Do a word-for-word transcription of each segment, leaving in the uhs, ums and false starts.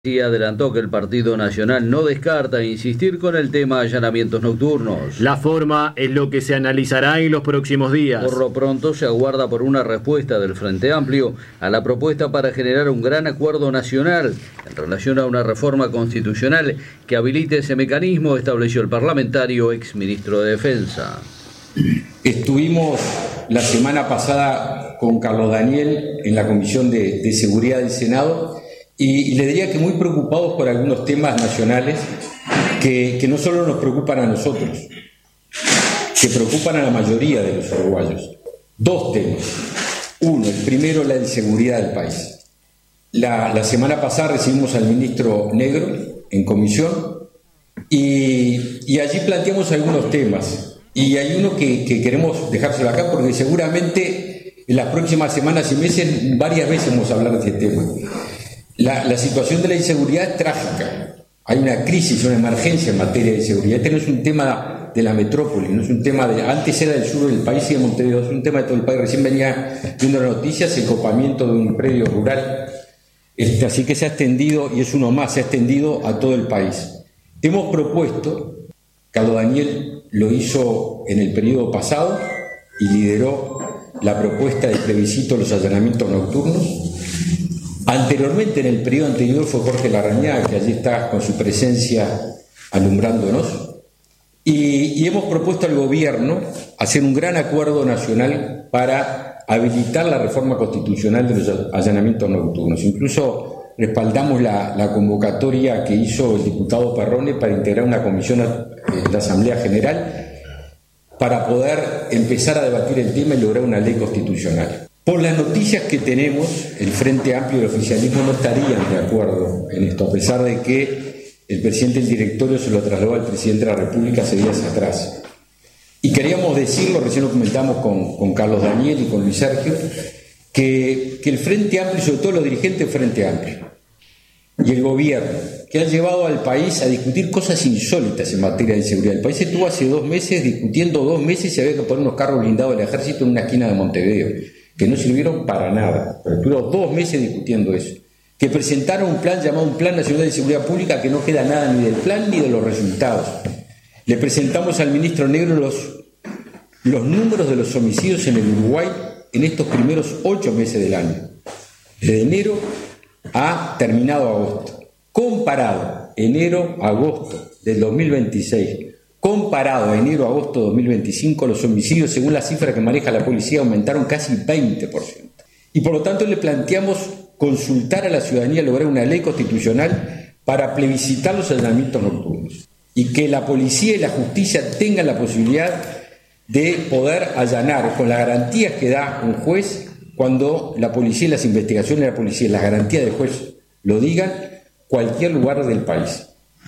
Y adelantó que el Partido Nacional no descarta insistir con el tema allanamientos nocturnos. La forma es lo que se analizará en los próximos días. Por lo pronto se aguarda por una respuesta del Frente Amplio a la propuesta para generar un gran acuerdo nacional en relación a una reforma constitucional que habilite ese mecanismo, estableció el parlamentario exministro de Defensa. Estuvimos la semana pasada con Carlos Daniel en la Comisión de, de Seguridad del Senado y, y le diría que muy preocupados por algunos temas nacionales que, que no solo nos preocupan a nosotros, que preocupan a la mayoría de los uruguayos. Dos temas. Uno, el primero, la inseguridad del país. La, la semana pasada recibimos al ministro Negro en comisión y, y allí planteamos algunos temas. Y hay uno que, que queremos dejárselo acá porque seguramente en las próximas semanas y meses varias veces vamos a hablar de este tema. La, la situación de la inseguridad es trágica. Hay una crisis, una emergencia en materia de seguridad. Este no es un tema de la metrópoli, no es un tema de... Antes era del sur del país y de Montevideo, es un tema de todo el país. Recién venía viendo las noticias el copamiento de un predio rural. Este, así que se ha extendido, y es uno más, se ha extendido a todo el país. Hemos propuesto, Carlos Daniel lo hizo en el periodo pasado y lideró la propuesta de plebiscito de los allanamientos nocturnos. Anteriormente, en el periodo anterior, fue Jorge Larrañaga, que allí está con su presencia alumbrándonos. Y, y hemos propuesto al gobierno hacer un gran acuerdo nacional para habilitar la reforma constitucional de los allanamientos nocturnos. Incluso respaldamos la, la convocatoria que hizo el diputado Perrone para integrar una comisión en la Asamblea General para poder empezar a debatir el tema y lograr una ley constitucional. Por las noticias que tenemos, el Frente Amplio y el oficialismo no estarían de acuerdo en esto, a pesar de que el presidente del directorio se lo trasladó al presidente de la República hace días atrás. Y queríamos decirlo, recién lo comentamos con, con Carlos Daniel y con Luis Sergio, que, que el Frente Amplio, y sobre todo los dirigentes del Frente Amplio y el gobierno, que han llevado al país a discutir cosas insólitas en materia de seguridad. El país estuvo hace dos meses discutiendo dos meses si había que poner unos carros blindados del ejército en una esquina de Montevideo, que no sirvieron para nada, pero estuvieron dos meses discutiendo eso, que presentaron un plan llamado un Plan Nacional de Seguridad Pública que no queda nada ni del plan ni de los resultados. Le presentamos al ministro Negro los, los números de los homicidios en el Uruguay en estos primeros ocho meses del año, de enero a terminado agosto, comparado enero a agosto del dos mil veintiséis, comparado a enero a agosto de dos mil veinticinco, los homicidios, según la cifra que maneja la policía, aumentaron casi veinte por ciento. Y por lo tanto le planteamos consultar a la ciudadanía, lograr una ley constitucional para plebiscitar los allanamientos nocturnos y que la policía y la justicia tengan la posibilidad de poder allanar con las garantías que da un juez cuando la policía y las investigaciones de la policía y las garantías del juez lo digan, cualquier lugar del país.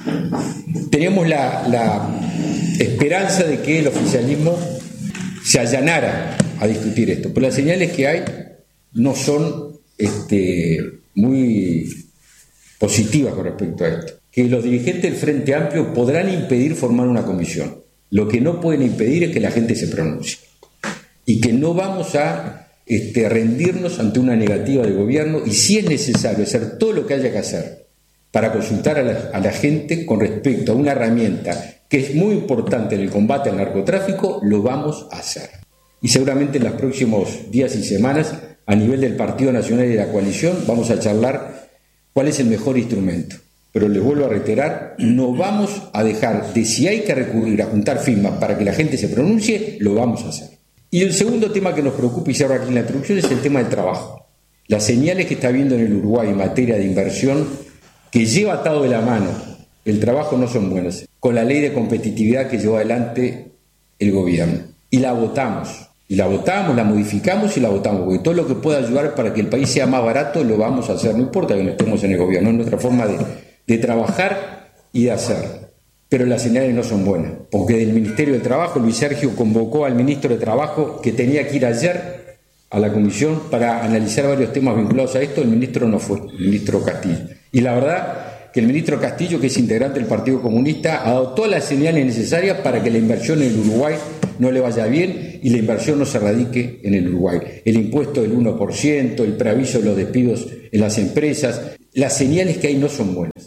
Tenemos la, la esperanza de que el oficialismo se allanara a discutir esto, pero las señales que hay no son este, muy positivas con respecto a esto. Que los dirigentes del Frente Amplio podrán impedir formar una comisión. Lo que no pueden impedir es que la gente se pronuncie. Y que no vamos a este, rendirnos ante una negativa del gobierno, y si es necesario hacer todo lo que haya que hacer para consultar a la, a la gente con respecto a una herramienta que es muy importante en el combate al narcotráfico, lo vamos a hacer. Y seguramente en los próximos días y semanas, a nivel del Partido Nacional y de la coalición, vamos a charlar cuál es el mejor instrumento. Pero les vuelvo a reiterar, no vamos a dejar de, si hay que recurrir a juntar firmas para que la gente se pronuncie, lo vamos a hacer. Y el segundo tema que nos preocupa, y se ahora aquí en la introducción, es el tema del trabajo. Las señales que está habiendo en el Uruguay en materia de inversión, que lleva atado de la mano el trabajo, no son buenas. Con la ley de competitividad que llevó adelante el gobierno. Y la votamos. Y la votamos, la modificamos y la votamos. Porque todo lo que pueda ayudar para que el país sea más barato, lo vamos a hacer. No importa que no estemos en el gobierno, es nuestra forma de, de trabajar y de hacer. Pero las señales no son buenas. Porque del Ministerio del Trabajo, Luis Sergio convocó al ministro de Trabajo, que tenía que ir ayer a la comisión para analizar varios temas vinculados a esto. El ministro no fue, el ministro Castillo. Y la verdad que el ministro Castillo, que es integrante del Partido Comunista, ha dado todas las señales necesarias para que la inversión en el Uruguay no le vaya bien y la inversión no se radique en el Uruguay. El impuesto del uno por ciento, el preaviso de los despidos en las empresas, las señales que hay no son buenas.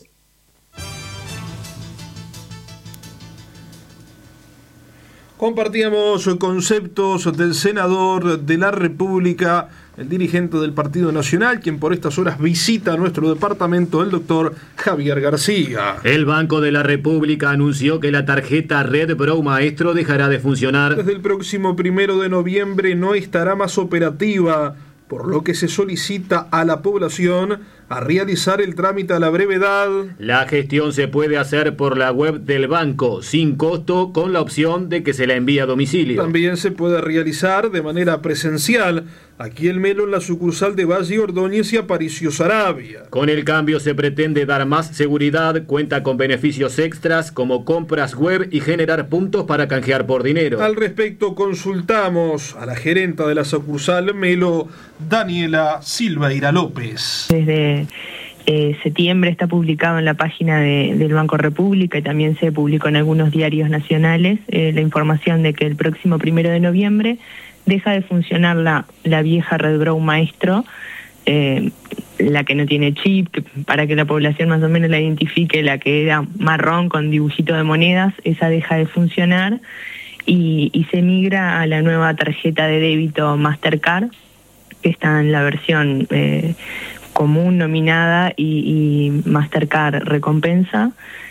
Compartíamos conceptos del senador de la República, el dirigente del Partido Nacional, quien por estas horas visita nuestro departamento, el doctor Javier García. El Banco de la República anunció que la tarjeta Red Brow Maestro dejará de funcionar. Desde el próximo primero de noviembre no estará más operativa, por lo que se solicita a la población a realizar el trámite a la brevedad. La gestión se puede hacer por la web del banco, sin costo, con la opción de que se la envíe a domicilio. También se puede realizar de manera presencial, aquí en Melo, en la sucursal de Valle Ordóñez y Aparicio Saravia. Con el cambio se pretende dar más seguridad, cuenta con beneficios extras como compras web y generar puntos para canjear por dinero. Al respecto consultamos a la gerenta de la sucursal Melo, Daniela Silveira López. Desde eh, septiembre está publicado en la página de, del Banco República y también se publicó en algunos diarios nacionales eh, la información de que el próximo primero de noviembre deja de funcionar la, la vieja Red Brow Maestro, eh, la que no tiene chip, que, para que la población más o menos la identifique, la que era marrón con dibujito de monedas, esa deja de funcionar y, y se migra a la nueva tarjeta de débito Mastercard, que está en la versión eh, común nominada y, y Mastercard recompensa.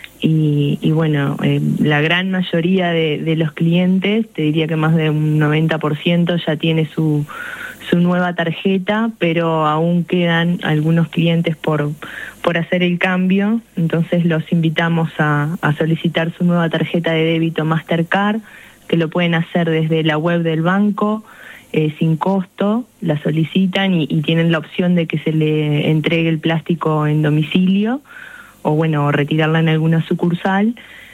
Y, y bueno, eh, la gran mayoría de, de los clientes, te diría que más de un noventa por ciento ya tiene su, su nueva tarjeta, pero aún quedan algunos clientes por, por hacer el cambio. Entonces los invitamos a, a solicitar su nueva tarjeta de débito Mastercard, que lo pueden hacer desde la web del banco, eh, sin costo, la solicitan y, y tienen la opción de que se le entregue el plástico en domicilio, o bueno, retirarla en alguna sucursal,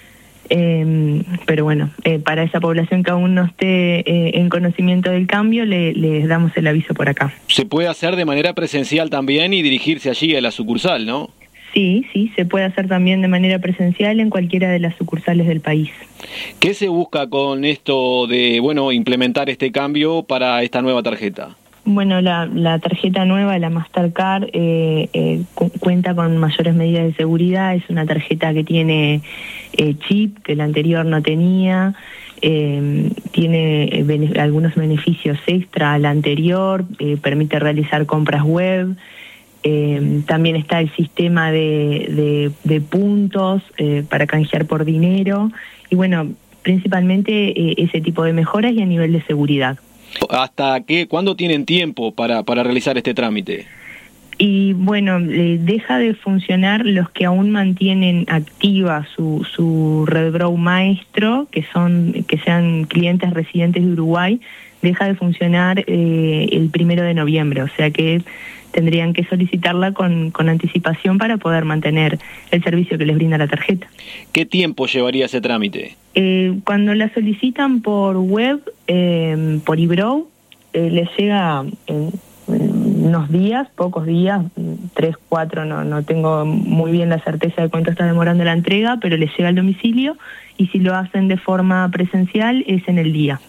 eh, pero bueno, eh, para esa población que aún no esté eh, en conocimiento del cambio, le, les damos el aviso por acá. Se puede hacer de manera presencial también y dirigirse allí a la sucursal, ¿no? Sí, sí, se puede hacer también de manera presencial en cualquiera de las sucursales del país. ¿Qué se busca con esto de, bueno, implementar este cambio para esta nueva tarjeta? Bueno, la, la tarjeta nueva, la Mastercard, eh, eh, cu cuenta con mayores medidas de seguridad. Es una tarjeta que tiene eh, chip, que la anterior no tenía. Eh, tiene bene algunos beneficios extra a la anterior. Eh, permite realizar compras web. Eh, también está el sistema de, de, de puntos eh, para canjear por dinero. Y bueno, principalmente eh, ese tipo de mejoras y a nivel de seguridad. ¿Hasta qué? ¿Cuándo tienen tiempo para, para realizar este trámite? Y bueno, eh, deja de funcionar los que aún mantienen activa su, su Red Brow Maestro, que son que sean clientes residentes de Uruguay, deja de funcionar eh, el primero de noviembre, o sea que tendrían que solicitarla con, con anticipación para poder mantener el servicio que les brinda la tarjeta. ¿Qué tiempo llevaría ese trámite? Eh, cuando la solicitan por web, eh, por eBrow, eh, les llega en, en unos días, pocos días, tres, cuatro, no, no tengo muy bien la certeza de cuánto está demorando la entrega, pero les llega al domicilio y si lo hacen de forma presencial es en el día.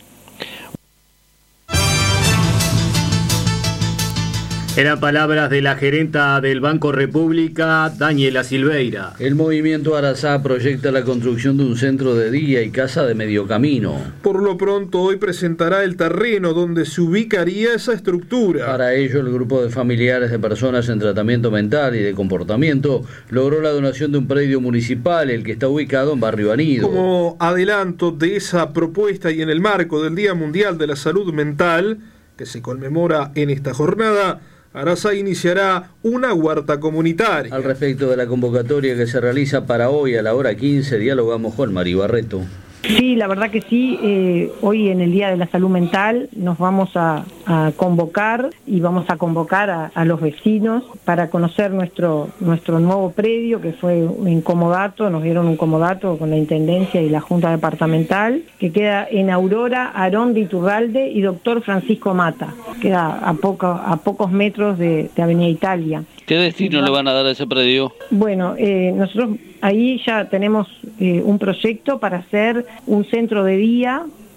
Eran palabras de la gerenta del Banco República, Daniela Silveira. El movimiento Arazá proyecta la construcción de un centro de día y casa de medio camino. Por lo pronto hoy presentará el terreno donde se ubicaría esa estructura. Para ello el grupo de familiares de personas en tratamiento mental y de comportamiento logró la donación de un predio municipal, el que está ubicado en Barrio Anido. Como adelanto de esa propuesta y en el marco del Día Mundial de la Salud Mental, que se conmemora en esta jornada, Arazá iniciará una huerta comunitaria. Al respecto de la convocatoria que se realiza para hoy a la hora quince, dialogamos con Mari Barreto. Sí, la verdad que sí. Eh, hoy en el Día de la Salud Mental nos vamos a, a convocar y vamos a convocar a, a los vecinos para conocer nuestro nuestro nuevo predio, que fue un comodato. Nos dieron un comodato con la Intendencia y la Junta Departamental, que queda en Aurora, Arón de Iturralde y Doctor Francisco Mata. Queda a, poco, a pocos metros de, de Avenida Italia. ¿Qué destino le van a dar a ese predio? Bueno, eh, nosotros ahí ya tenemos eh, un proyecto para hacer un centro de día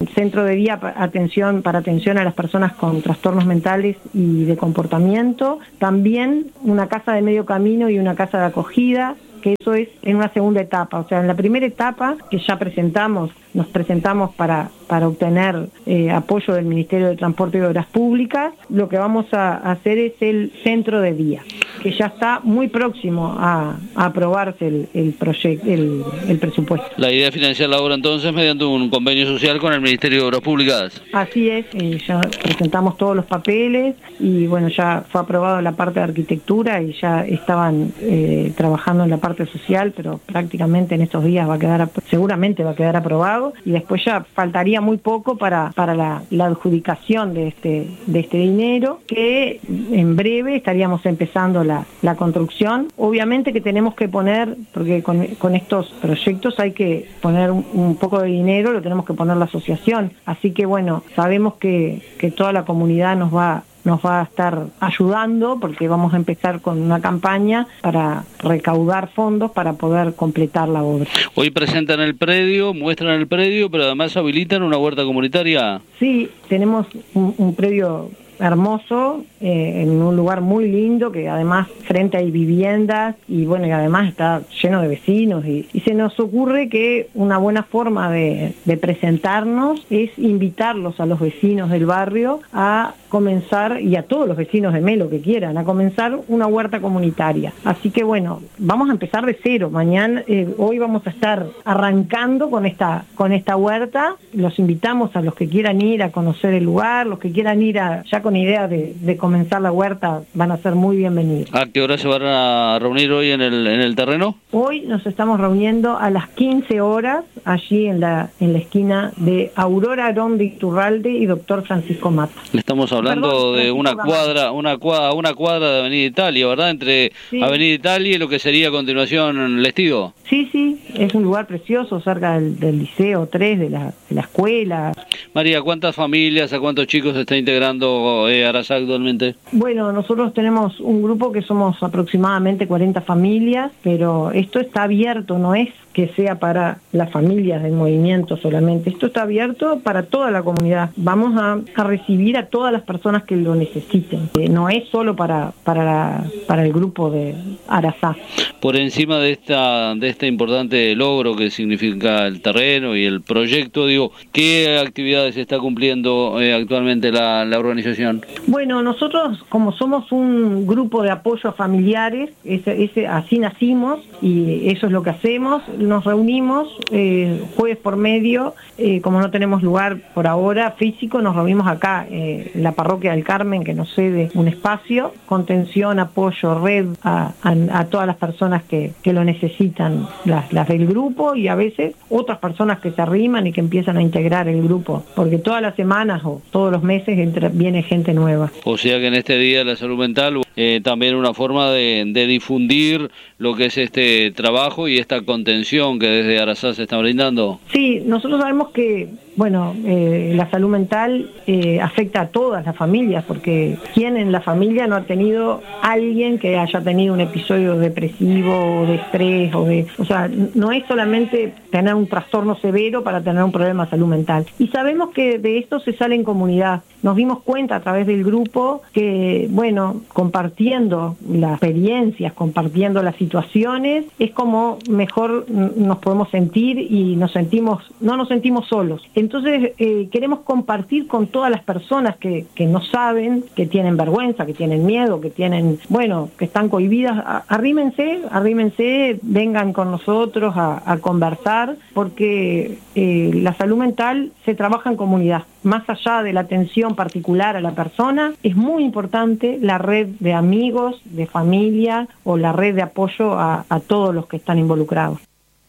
centro de día atención, para atención a las personas con trastornos mentales y de comportamiento, también una casa de medio camino y una casa de acogida, que eso es en una segunda etapa. O sea, en la primera etapa que ya presentamos, nos presentamos para, para obtener eh, apoyo del Ministerio de Transporte y Obras Públicas, lo que vamos a hacer es el centro de día, que ya está muy próximo a, a aprobarse el, el, proyecto, el, el presupuesto. La idea es financiar la obra entonces mediante un convenio social con el Ministerio de Obras Públicas. Así es, eh, ya presentamos todos los papeles y bueno, ya fue aprobado la parte de arquitectura y ya estaban eh, trabajando en la parte social, pero prácticamente en estos días va a quedar, seguramente va a quedar aprobado, y después ya faltaría muy poco para, para la, la adjudicación de este, de este dinero, que en breve estaríamos empezando la, la construcción. Obviamente que tenemos que poner, porque con, con estos proyectos hay que poner un, un poco de dinero, lo tenemos que poner la asociación, así que bueno, sabemos que, que toda la comunidad nos va nos va a estar ayudando, porque vamos a empezar con una campaña para recaudar fondos para poder completar la obra. Hoy presentan el predio, muestran el predio, pero además habilitan una huerta comunitaria. Sí, tenemos un, un predio hermoso, eh, en un lugar muy lindo, que además frente hay viviendas y bueno, y además está lleno de vecinos, y, y se nos ocurre que una buena forma de, de presentarnos es invitarlos a los vecinos del barrio a comenzar, y a todos los vecinos de Melo que quieran, a comenzar una huerta comunitaria. Así que bueno, vamos a empezar de cero. Mañana, eh, hoy vamos a estar arrancando con esta, con esta huerta. Los invitamos a los que quieran ir a conocer el lugar, los que quieran ir a, ya con idea de, de comenzar la huerta, van a ser muy bienvenidos. ¿A qué hora se van a reunir hoy en el, en el terreno? Hoy nos estamos reuniendo a las quince horas, allí en la, en la esquina de Aurora Arón de Iturralde y Doctor Francisco Mata. Le estamos hablando Perdón, de una cuadra, una cuadra, una cuadra de Avenida Italia, ¿verdad? Entre sí. Avenida Italia y lo que sería a continuación Lestido. Sí, sí, es un lugar precioso, cerca del, del Liceo tres, de la, de la escuela. María, ¿cuántas familias, a cuántos chicos se está integrando eh, Arasac actualmente? Bueno, nosotros tenemos un grupo que somos aproximadamente cuarenta familias, pero esto está abierto, no es que sea para las familias del movimiento solamente, esto está abierto para toda la comunidad. Vamos a, a recibir a todas las personas que lo necesiten, eh, no es solo para, para, la, para el grupo de Arasac. Por encima de esta de este importante logro que significa el terreno y el proyecto, digo, ¿qué actividades está cumpliendo eh, actualmente la, la organización? Bueno, nosotros como somos un grupo de apoyo a familiares, ese, ese, así nacimos y eso es lo que hacemos. Nos reunimos eh, jueves por medio, eh, como no tenemos lugar por ahora físico, nos reunimos acá eh, en la parroquia del Carmen, que nos cede un espacio, contención, apoyo, red a, a, a todas las personas que, que lo necesitan, las, las del grupo, y a veces otras personas que se arriman y que empiezan a integrar el grupo, porque todas las semanas o todos los meses entra, viene gente nueva. O sea que en este Día de la Salud Mental eh, también una forma de, de difundir lo que es este trabajo y esta contención que desde Arasac se está brindando. Sí, nosotros sabemos que bueno, eh, la salud mental eh, afecta a todas las familias, porque ¿quién en la familia no ha tenido alguien que haya tenido un episodio depresivo o de estrés? O de, o sea, no es solamente tener un trastorno severo para tener un problema de salud mental. Y sabemos que de esto se sale en comunidad. Nos dimos cuenta a través del grupo que, bueno, compartiendo las experiencias, compartiendo las situaciones, es como mejor nos podemos sentir y nos sentimos, no nos sentimos solos. Entonces eh, queremos compartir con todas las personas que, que no saben, que tienen vergüenza, que tienen miedo, que tienen, bueno, que están cohibidas. Arrímense, arrímense, vengan con nosotros a, a conversar, porque eh, la salud mental se trabaja en comunidad. Más allá de la atención particular a la persona, es muy importante la red de amigos, de familia o la red de apoyo a, a todos los que están involucrados.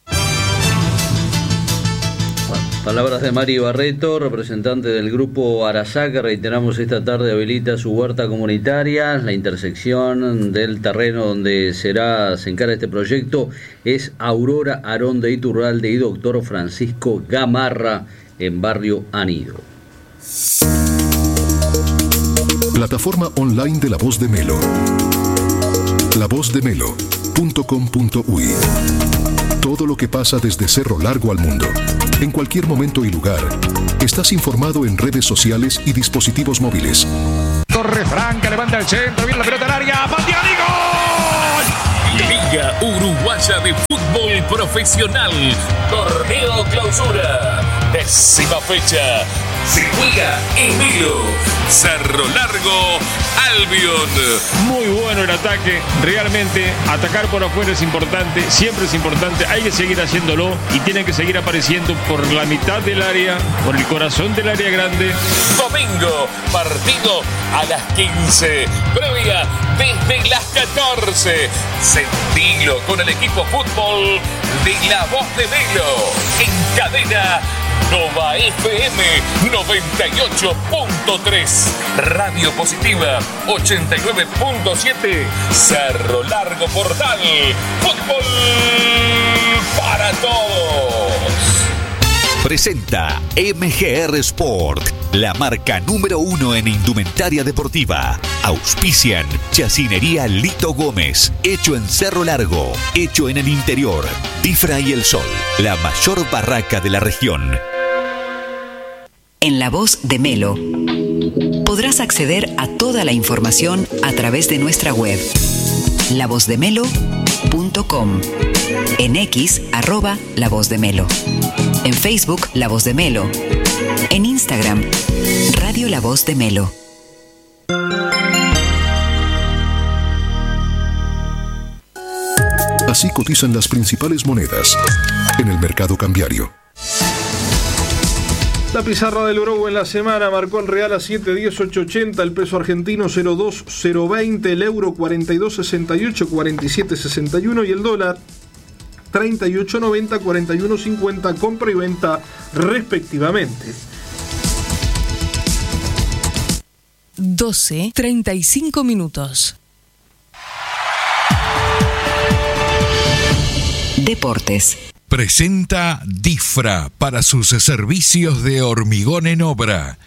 Palabras de Mari Barreto, representante del grupo Arasac, que reiteramos esta tarde habilita su huerta comunitaria. La intersección del terreno donde será se encara este proyecto es Aurora Arón de Iturralde y Doctor Francisco Gamarra en Barrio Anido. Plataforma online de La Voz de Melo. la voz de melo punto com punto uy todo lo que pasa desde Cerro Largo al mundo. En cualquier momento y lugar, estás informado en redes sociales y dispositivos móviles. Torre Franca levanta el centro, viene la pelota al área, patea y gol. Liga Uruguaya de Fútbol Profesional, Torneo Clausura, décima fecha. Se juega en Melo, Cerro Largo, Albion. Muy bueno el ataque, realmente atacar por afuera es importante, siempre es importante, hay que seguir haciéndolo y tienen que seguir apareciendo por la mitad del área, por el corazón del área grande. Domingo, partido a las quince, previa desde las catorce. Sentilo con el equipo fútbol de La Voz de Melo, en cadena Nova F M noventa y ocho punto tres, Radio Positiva ochenta y nueve punto siete, Cerro Largo Portal, fútbol para todos. Presenta M G R Sport, la marca número uno en indumentaria deportiva. Auspician Chacinería Lito Gómez, hecho en Cerro Largo, hecho en el interior. Difra y El Sol, la mayor barraca de la región. En La Voz de Melo podrás acceder a toda la información a través de nuestra web la voz de melo punto com, en X arroba La Voz de Melo, en Facebook La Voz de Melo, en Instagram Radio La Voz de Melo. Así cotizan las principales monedas en el mercado cambiario. La pizarra del euro en la semana marcó el real a siete diez ocho ochenta, el peso argentino cero dos cero veinte, el euro cuarenta y dos sesenta y ocho cuarenta y siete sesenta y uno y el dólar treinta y ocho noventa cuarenta y uno cincuenta, compra y venta respectivamente. doce treinta y cinco minutos. Deportes. Presenta Difra para sus servicios de hormigón en obra.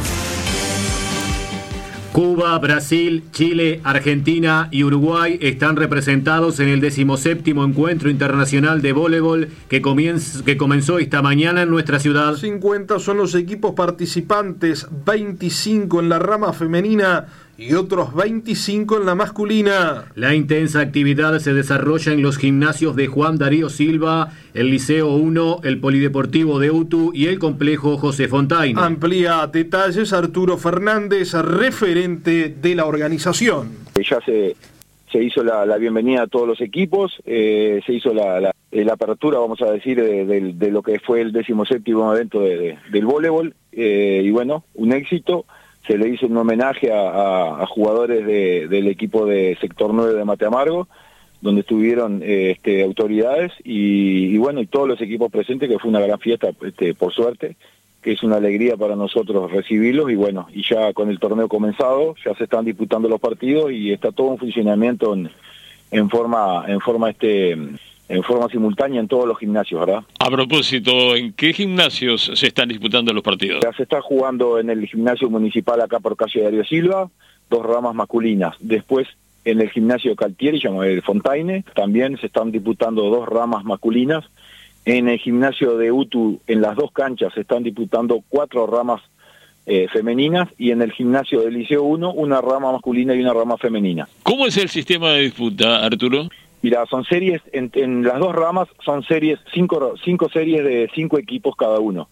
Cuba, Brasil, Chile, Argentina y Uruguay están representados en el decimoséptimo Encuentro Internacional de Voleibol que, comienza, que comenzó esta mañana en nuestra ciudad. cincuenta son los equipos participantes, veinticinco en la rama femenina y otros veinticinco en la masculina. La intensa actividad se desarrolla en los gimnasios de Juan Darío Silva, el Liceo uno, el Polideportivo de Utu y el Complejo José Fontaine. Amplía detalles Arturo Fernández, referente de la organización. Ya se, se hizo la, la bienvenida a todos los equipos, eh, se hizo la, la, la apertura, vamos a decir, de, de, de lo que fue el decimoséptimo evento de, de, del voleibol, eh, y bueno, un éxito. Se le hizo un homenaje a, a, a jugadores de, del equipo de sector nueve de Mate Amargo, donde estuvieron eh, este, autoridades y, y bueno, y todos los equipos presentes, que fue una gran fiesta, este, por suerte, que es una alegría para nosotros recibirlos, y bueno, y ya con el torneo comenzado, ya se están disputando los partidos y está todo en funcionamiento en, en forma, en forma este... en forma simultánea en todos los gimnasios, ¿verdad? A propósito, ¿en qué gimnasios se están disputando los partidos? Ya se está jugando en el gimnasio municipal acá por calle Darío Silva, dos ramas masculinas. Después en el gimnasio Caltieri, llamado el Fontaine, también se están disputando dos ramas masculinas. En el gimnasio de Utu, en las dos canchas, se están disputando cuatro ramas eh, femeninas, y en el gimnasio del Liceo uno, una rama masculina y una rama femenina. ¿Cómo es el sistema de disputa, Arturo? Mira, son series, en, en las dos ramas son series, cinco, cinco series de cinco equipos cada uno.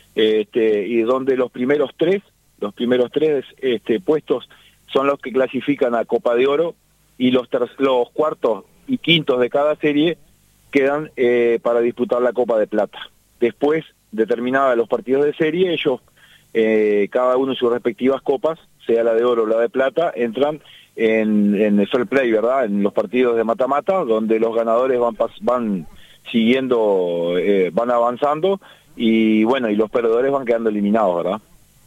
Este, y donde los primeros tres, los primeros tres este, puestos son los que clasifican a Copa de Oro, y los, ter- los cuartos y quintos de cada serie quedan eh, para disputar la Copa de Plata. Después, determinados los partidos de serie, ellos, eh, cada uno en sus respectivas copas, sea la de oro o la de plata, entran en, en el fair play, ¿verdad? En los partidos de mata-mata, donde los ganadores van van siguiendo, eh, van avanzando, y bueno, y los perdedores van quedando eliminados, ¿verdad?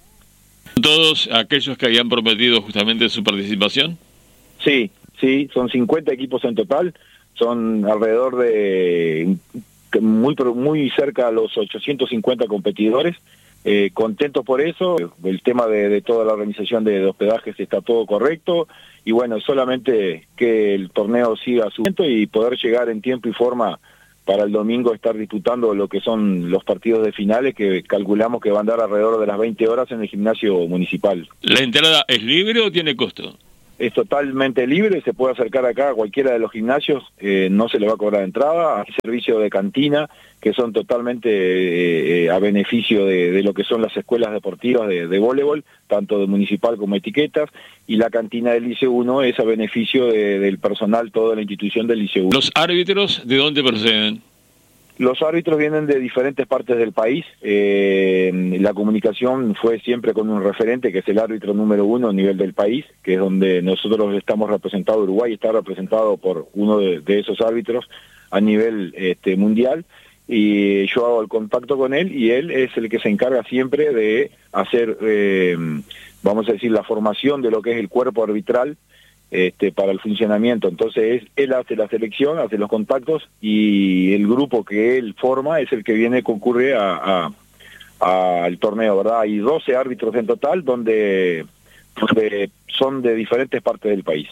¿Todos aquellos que habían prometido justamente su participación? Sí, sí, son cincuenta equipos en total, son alrededor de muy muy cerca a los ochocientos cincuenta competidores. Eh, contentos por eso, el tema de, de toda la organización de, de hospedajes está todo correcto, y bueno, solamente que el torneo siga su momento y poder llegar en tiempo y forma para el domingo estar disputando lo que son los partidos de finales, que calculamos que van a dar alrededor de las veinte horas en el gimnasio municipal. ¿La entrada es libre o tiene costo? Es totalmente libre, se puede acercar acá a cualquiera de los gimnasios, eh, no se le va a cobrar entrada, hay servicio de cantina, que son totalmente eh, a beneficio de, de lo que son las escuelas deportivas de, de voleibol, tanto de municipal como etiquetas, y la cantina del Liceo uno es a beneficio de, del personal, toda la institución del Liceo uno. ¿Los árbitros de dónde proceden? Los árbitros vienen de diferentes partes del país, eh, la comunicación fue siempre con un referente que es el árbitro número uno a nivel del país, que es donde nosotros estamos representados, Uruguay está representado por uno de, de esos árbitros a nivel este, mundial, y yo hago el contacto con él y él es el que se encarga siempre de hacer, eh, vamos a decir, la formación de lo que es el cuerpo arbitral, Este, para el funcionamiento. Entonces él hace la selección, hace los contactos y el grupo que él forma es el que viene, concurre a, a, a al torneo, ¿verdad? Hay doce árbitros en total donde, donde son de diferentes partes del país.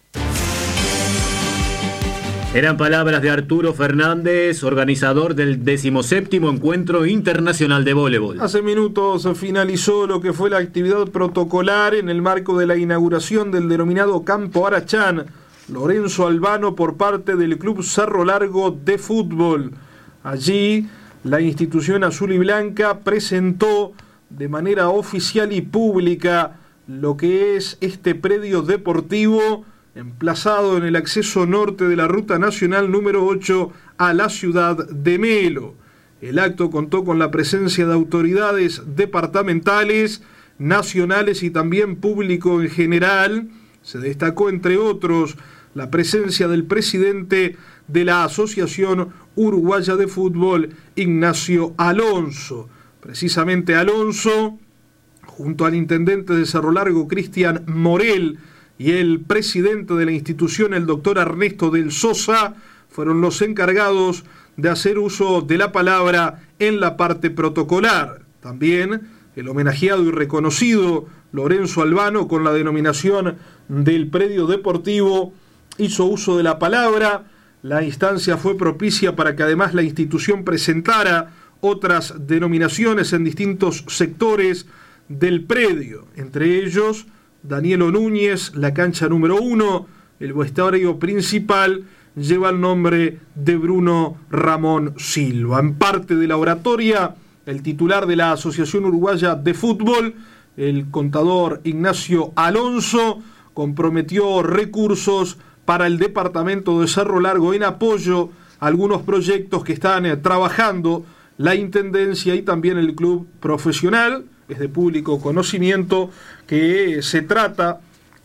Eran palabras de Arturo Fernández, organizador del decimoséptimo Encuentro Internacional de Voleibol. Hace minutos finalizó lo que fue la actividad protocolar en el marco de la inauguración del denominado Campo Arachán, Lorenzo Albano, por parte del Club Cerro Largo de Fútbol. Allí, la institución azul y blanca presentó de manera oficial y pública lo que es este predio deportivo emplazado en el acceso norte de la Ruta Nacional número ocho a la ciudad de Melo. El acto contó con la presencia de autoridades departamentales, nacionales y también público en general. Se destacó, entre otros, la presencia del presidente de la Asociación Uruguaya de Fútbol, Ignacio Alonso. Precisamente Alonso, junto al intendente de Cerro Largo, Cristian Morel, y el presidente de la institución, el doctor Ernesto del Sosa, fueron los encargados de hacer uso de la palabra en la parte protocolar. También el homenajeado y reconocido Lorenzo Albano, con la denominación del predio deportivo, hizo uso de la palabra. La instancia fue propicia para que además la institución presentara otras denominaciones en distintos sectores del predio, entre ellos Danielo Núñez, la cancha número uno, el vestuario principal lleva el nombre de Bruno Ramón Silva. En parte de la oratoria, el titular de la Asociación Uruguaya de Fútbol, el contador Ignacio Alonso, comprometió recursos para el departamento de Cerro Largo en apoyo a algunos proyectos que están eh, trabajando la Intendencia y también el club profesional. Es de público conocimiento que se trata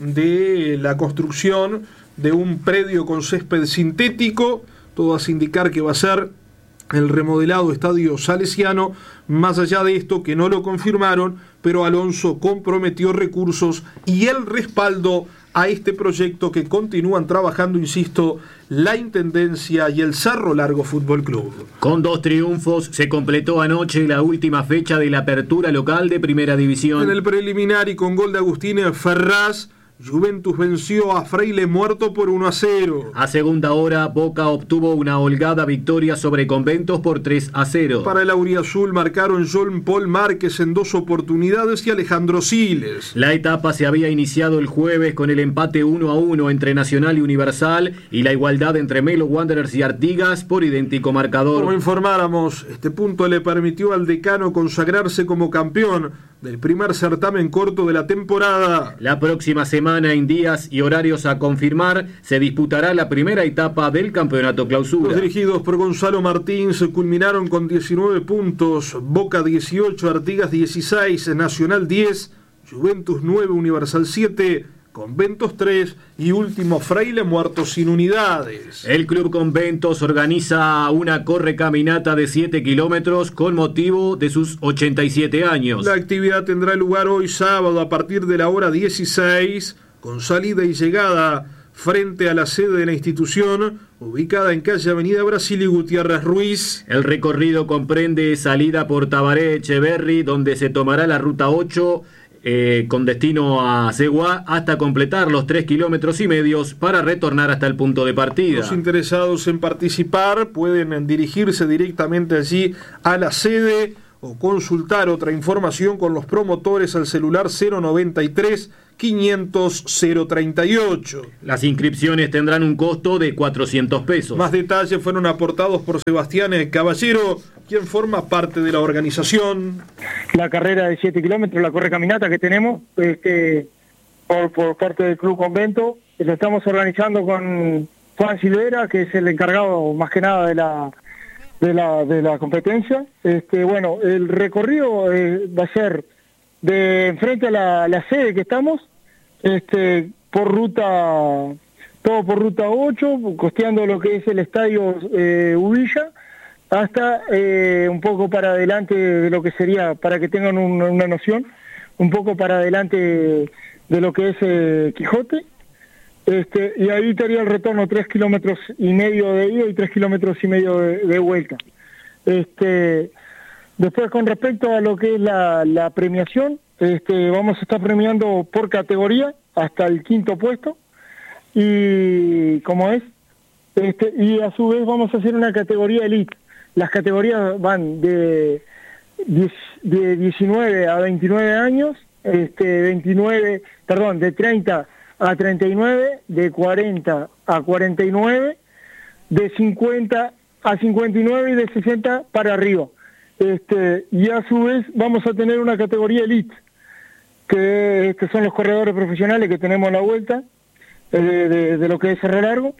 de la construcción de un predio con césped sintético, todo hace indicar que va a ser el remodelado Estadio Salesiano. Más allá de esto, que no lo confirmaron, pero Alonso comprometió recursos y el respaldo a este proyecto que continúan trabajando, insisto, la Intendencia y el Cerro Largo Fútbol Club. Con dos triunfos se completó anoche la última fecha de la apertura local de Primera División. En el preliminar y con gol de Agustín Ferraz, Juventus venció a Fraile Muerto por uno a cero. A segunda hora, Boca obtuvo una holgada victoria sobre Conventos por tres a cero. Para el auriazul marcaron John Paul Márquez en dos oportunidades y Alejandro Siles. La etapa se había iniciado el jueves con el empate uno a uno entre Nacional y Universal y la igualdad entre Melo Wanderers y Artigas por idéntico marcador. Como informáramos, este punto le permitió al decano consagrarse como campeón del primer certamen corto de la temporada. La próxima semana, en días y horarios a confirmar, se disputará la primera etapa del campeonato clausura. Los dirigidos por Gonzalo Martín se culminaron con diecinueve puntos, Boca dieciocho, Artigas dieciséis, Nacional diez, Juventus nueve, Universal siete, Conventos tres y último Fraile Muerto sin unidades. El Club Conventos organiza una correcaminata de siete kilómetros con motivo de sus ochenta y siete años. La actividad tendrá lugar hoy sábado a partir de la hora dieciséis, con salida y llegada frente a la sede de la institución, ubicada en calle Avenida Brasil y Gutiérrez Ruiz. El recorrido comprende salida por Tabaré Echeverri, donde se tomará la ruta ocho, eh, con destino a Cegua hasta completar los tres kilómetros y medios para retornar hasta el punto de partida. Los interesados en participar pueden dirigirse directamente allí a la sede o consultar otra información con los promotores al celular cero noventa y tres quinientos cero treinta y ocho. Las inscripciones tendrán un costo de cuatrocientos pesos. Más detalles fueron aportados por Sebastián Caballero, quien forma parte de la organización. La carrera de siete kilómetros, la corre caminata que tenemos este, por, por parte del Club Convento, lo estamos organizando con Juan Silvera, que es el encargado más que nada de la de la, de la competencia. Este, bueno, el recorrido eh, va a ser de enfrente a la, la sede que estamos, este, por ruta, todo por ruta ocho, costeando lo que es el estadio eh, Ubilla, hasta eh, un poco para adelante de lo que sería, para que tengan un, una noción, un poco para adelante de lo que es eh, Quijote, este, y ahí estaría el retorno tres kilómetros y medio de ida y tres kilómetros y medio de, de vuelta. Este, después, con respecto a lo que es la, la premiación, este, vamos a estar premiando por categoría hasta el quinto puesto, y como es, este, y a su vez vamos a hacer una categoría elite. Las categorías van de, de diecinueve a veintinueve años, este, veintinueve, perdón, de treinta a treinta y nueve, de cuarenta a cuarenta y nueve, de cincuenta a cincuenta y nueve y de sesenta para arriba. Este, y a su vez vamos a tener una categoría elite, que este, son los corredores profesionales que tenemos en la vuelta, eh, de, de lo que es Cerro Largo.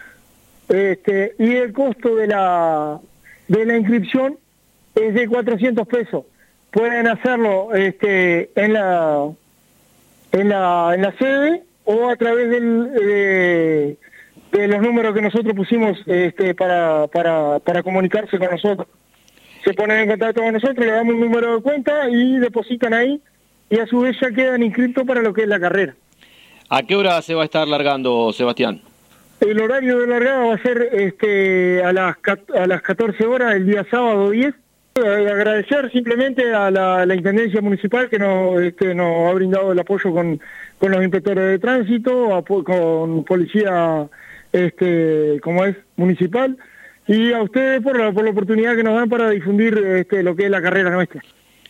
Este, y el costo de la de la inscripción es de cuatrocientos pesos. Pueden hacerlo este, en la en la en la sede o a través del, de, de los números que nosotros pusimos este, para, para, para comunicarse con nosotros. Se ponen en contacto con nosotros, le damos un número de cuenta y depositan ahí, y a su vez ya quedan inscritos para lo que es la carrera. ¿A qué hora se va a estar largando, Sebastián? El horario de largada va a ser este, a las a las catorce horas el día sábado diez. Agradecer simplemente a la, la Intendencia Municipal que nos, este, nos ha brindado el apoyo con, con los inspectores de tránsito, apo con policía este, como es municipal, y a ustedes por la, por la oportunidad que nos dan para difundir este, lo que es la carrera nuestra.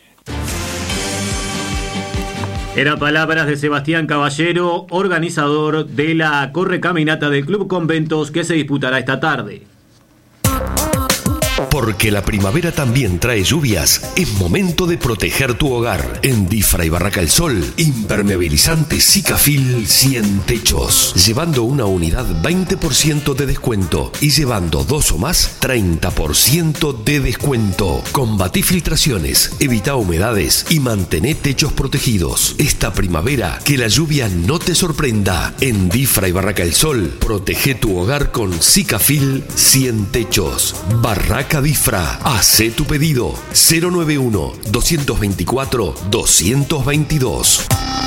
Eran palabras de Sebastián Caballero, organizador de la correcaminata del Club Conventos que se disputará esta tarde. Porque la primavera también trae lluvias, es momento de proteger tu hogar. En Difra y Barraca El Sol, impermeabilizante Sikafil cien techos. Llevando una unidad veinte por ciento de descuento y llevando dos o más treinta por ciento de descuento. Combatí filtraciones, evita humedades y mantén techos protegidos. Esta primavera, que la lluvia no te sorprenda. En Difra y Barraca El Sol, protege tu hogar con Sikafil cien techos. Barraca Difra, hacé tu pedido cero noventa y uno, doscientos veinticuatro, doscientos veintidós.